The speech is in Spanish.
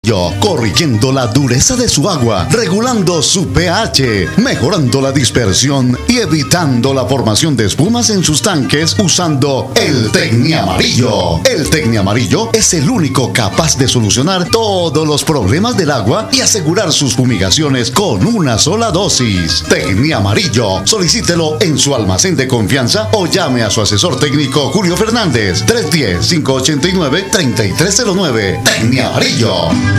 Corrigiendo la dureza de su agua, regulando su pH, mejorando la dispersión y evitando la formación de espumas en sus tanques usando el Tecniamarillo. El Tecniamarillo es el único capaz de solucionar todos los problemas del agua y asegurar sus fumigaciones con una sola dosis. Tecniamarillo, solicítelo en su almacén de confianza o llame a su asesor técnico Julio Fernández, 310-589-3309. Tecniamarillo.